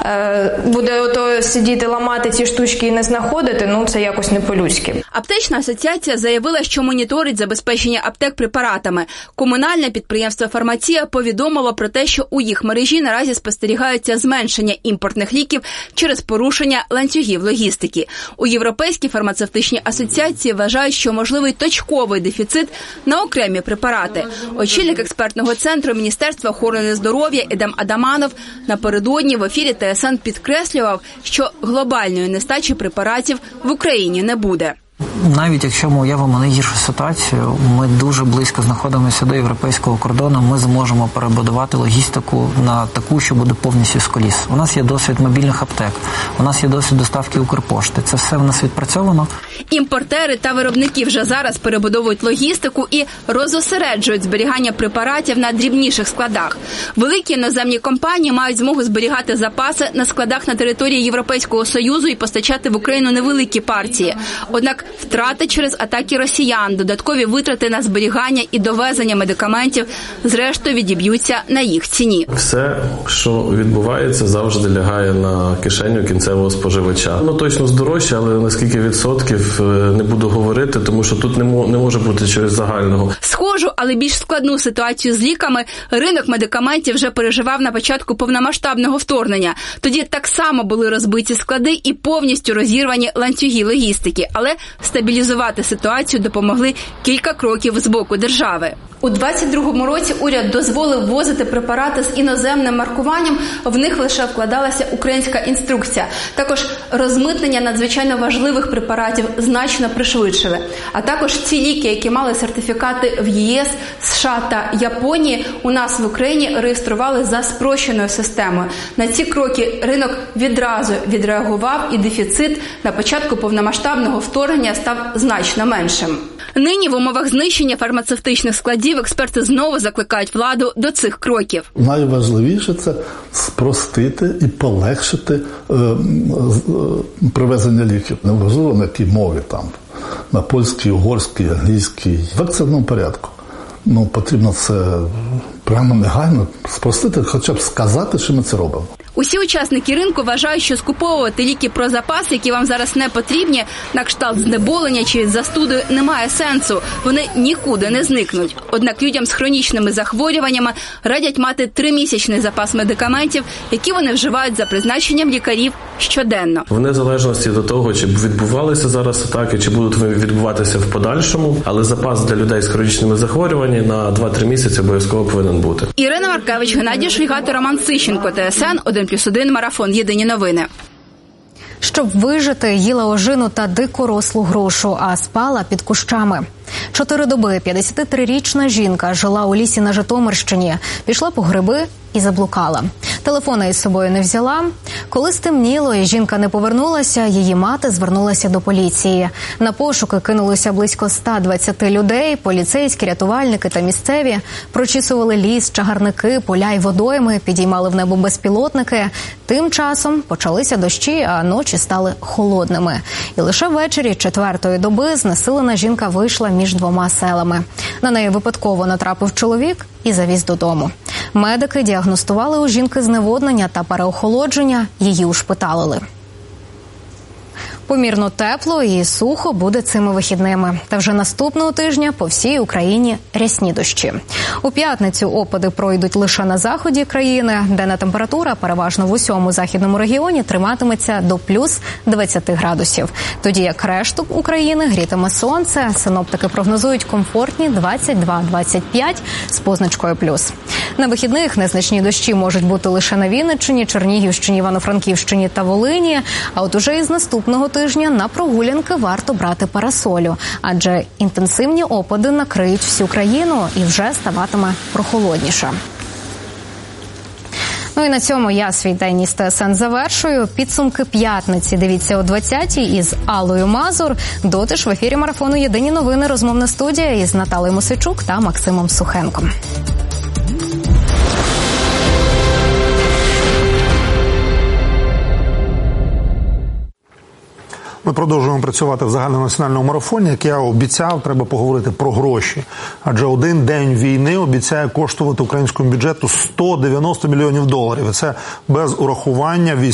буде ото сидіти, ламати ці штучки і не знаходити, це якось не по-людськи. Аптечна асоціація заявила, що моніторить забезпечення аптек препаратами. Комунальне підприємство «Фармація» повідомило про те, що у їх мережі наразі спостерігається зменшення імпортних ліків через порушення ланцюгів логістики. У Європейській фармацевтичній асоціації вважають, що можливий точковий дефіцит на окремі препарати. Очільник експертного центру Міністерства охорони здоров'я Едем Адаманов напередодні в ефірі ТСН підкреслював, що глобальної нестачі препаратів в Україні не буде. Навіть якщо ми уявимо найгіршу ситуацію, ми дуже близько знаходимося до європейського кордону, ми зможемо перебудувати логістику на таку, що буде повністю з коліс. У нас є досвід мобільних аптек, у нас є досвід доставки Укрпошти. Це все в нас відпрацьовано. Імпортери та виробники вже зараз перебудовують логістику і розосереджують зберігання препаратів на дрібніших складах. Великі іноземні компанії мають змогу зберігати запаси на складах на території Європейського Союзу і постачати в Україну невеликі партії. Однак втрати через атаки росіян, додаткові витрати на зберігання і довезення медикаментів, зрештою відіб'ються на їх ціні. Все, що відбувається, завжди лягає на кишеню кінцевого споживача. Точно здорожче, але наскільки відсотків не буду говорити, тому що тут не може бути чогось загального. Схожу, але більш складну ситуацію з ліками ринок медикаментів вже переживав на початку повномасштабного вторгнення. Тоді так само були розбиті склади і повністю розірвані ланцюги логістики. Але стабілізувати ситуацію допомогли кілька кроків з боку держави. У 2022 році уряд дозволив ввозити препарати з іноземним маркуванням, в них лише вкладалася українська інструкція. Також розмитнення надзвичайно важливих препаратів значно пришвидшили. А також ці ліки, які мали сертифікати в ЄС, США та Японії, у нас в Україні реєстрували за спрощеною системою. На ці кроки ринок відразу відреагував, і дефіцит на початку повномасштабного вторгнення став значно меншим. Нині в умовах знищення фармацевтичних складів експерти знову закликають владу до цих кроків. Найважливіше – це спростити і полегшити привезення ліків. Неважливо на якій мові там, на польській, угорській, англійській, в екстраному порядку. Потрібно це прямо негайно спростити, хоча б сказати, що ми це робимо. Усі учасники ринку вважають, що скуповувати ліки про запас, які вам зараз не потрібні, на кшталт знеболення чи застуди, немає сенсу. Вони нікуди не зникнуть. Однак людям з хронічними захворюваннями радять мати 3-місячний запас медикаментів, які вони вживають за призначенням лікарів щоденно. В незалежності від того, чи відбувалися зараз атаки, чи будуть відбуватися в подальшому, але запас для людей з хронічними захворюваннями на 2-3 місяці обов'язково повинен бути. Ірина Маркевич, Геннадій Шульга та Роман Сищенко, ТСН 1+1 Марафон. Єдині новини. Щоб вижити, їла ожину та дикорослу грушу, а спала під кущами. 4 доби 53-річна жінка жила у лісі на Житомирщині, пішла по гриби і заблукала. Телефона із собою не взяла. Коли стемніло і жінка не повернулася, її мати звернулася до поліції. На пошуки кинулося близько 120 людей, поліцейські, рятувальники та місцеві. Прочісували ліс, чагарники, поля й водойми, підіймали в небо безпілотники. Тим часом почалися дощі, а ночі стали холодними. І лише ввечері 4-ї доби знесилена жінка вийшла між 2 селами. На неї випадково натрапив чоловік і завіз додому. Медики діагностували у жінки зневоднення та переохолодження, її ушпиталили. Помірно тепло і сухо буде цими вихідними. Та вже наступного тижня по всій Україні рясні дощі. У п'ятницю опади пройдуть лише на заході країни, денна температура переважно в усьому західному регіоні триматиметься до плюс 20 градусів. Тоді як решту України грітиме сонце. Синоптики прогнозують комфортні 22-25 з позначкою плюс. На вихідних незначні дощі можуть бути лише на Вінниччині, Чернігівщині, Івано-Франківщині та Волині. А от уже із наступного тижня на прогулянки варто брати парасолю, адже інтенсивні опади накриють всю країну і вже ставатиме прохолодніше. І на цьому я свій день із ТСН завершую. Підсумки п'ятниці дивіться о 20-й із Аллою Мазур. Доти ж в ефірі марафону «Єдині новини» розмовна студія із Наталею Мосичук та Максимом Сухенком. Ми продовжуємо працювати в загальнонаціональному марафоні. Як я обіцяв, треба поговорити про гроші. Адже один день війни обіцяє коштувати українському бюджету $190 мільйонів. І це без урахування